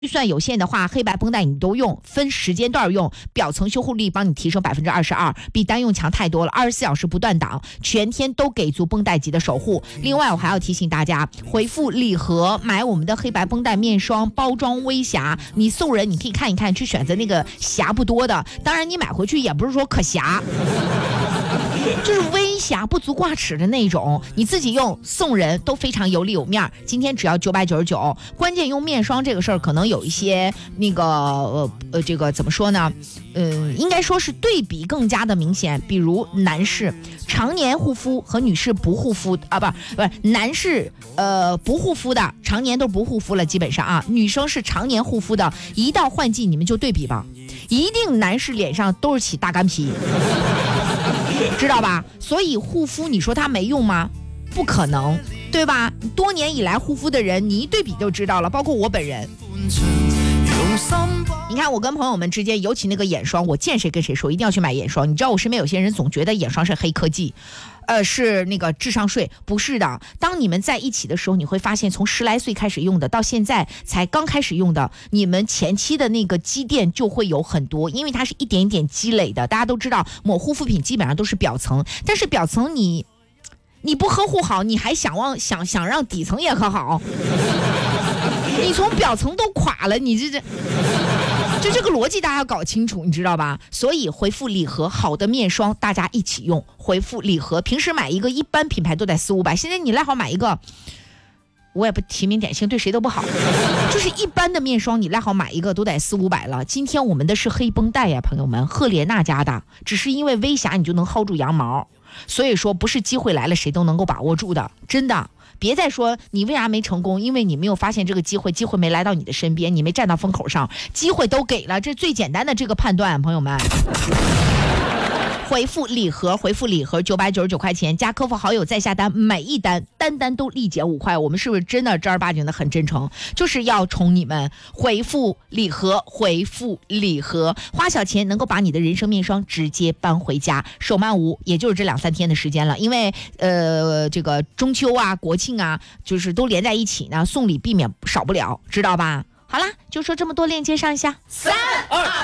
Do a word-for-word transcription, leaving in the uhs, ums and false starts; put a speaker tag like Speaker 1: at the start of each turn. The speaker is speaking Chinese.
Speaker 1: 预算有限的话，黑白绷带你都用，分时间段用，表层修护力帮你提升百分之二十二，比单用强太多了，二十四小时不断档，全天都给足绷带级的守护。另外，我还要提醒大家，回复礼盒买我们的黑白绷带面霜，包装微瑕，你送人你可以看一看，去选择那个瑕不多的，当然你买回去也不是说可瑕。就是微瑕不足挂齿的那种，你自己用送人都非常有里有面。今天只要九百九十九，关键用面霜这个事儿可能有一些那个呃呃这个怎么说呢？呃，应该说是对比更加的明显。比如男士常年护肤和女士不护肤啊，不不是男士呃不护肤的，常年都不护肤了，基本上啊，女生是常年护肤的，一到换季你们就对比吧，一定男士脸上都是起大干皮。知道吧？所以护肤你说它没用吗？不可能，对吧？多年以来护肤的人，你一对比就知道了，包括我本人。你看我跟朋友们之间，尤其那个眼霜，我见谁跟谁说一定要去买眼霜。你知道我身边有些人总觉得眼霜是黑科技，呃，是那个智商税，不是的。当你们在一起的时候，你会发现从十来岁开始用的，到现在才刚开始用的，你们前期的那个积淀就会有很多，因为它是一点一点积累的。大家都知道，抹护肤品基本上都是表层，但是表层你你不呵护好，你还想望想想让底层也呵好，你从表层都垮了，你这这。就这个逻辑大家要搞清楚，你知道吧？所以回复礼盒好的面霜大家一起用，回复礼盒平时买一个一般品牌都得四五百，现在你赖好买一个，我也不提名点姓，对谁都不好，就是一般的面霜你赖好买一个都得四五百了。今天我们的是黑绷带呀，朋友们，赫莲娜家的，只是因为微瑕你就能薅住羊毛，所以说不是机会来了谁都能够把握住的，真的。别再说你为啥没成功，因为你没有发现这个机会，机会没来到你的身边，你没站到风口上，机会都给了，这最简单的这个判断，朋友们。回复礼盒，回复礼盒九百九十九块钱，加客服好友再下单，每一单单单都立减五块，我们是不是真的正儿八经的很真诚？就是要宠你们，回复礼盒，回复礼盒，花小钱能够把你的人生面霜直接搬回家。手慢无，也就是这两三天的时间了，因为呃这个中秋啊、国庆啊，就是都连在一起呢，送礼避免少不了，知道吧？好啦，就说这么多，链接上一下。三二